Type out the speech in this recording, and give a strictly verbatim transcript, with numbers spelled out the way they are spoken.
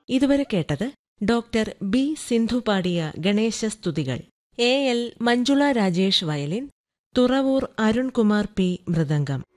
ഇതുവരെ കേട്ടത് doctor B Sindhu പാടിയ ഗണേശസ്തുതികൾ. A L Manjula Rajesh violin, Thuravoor Arunkumar P mridangam.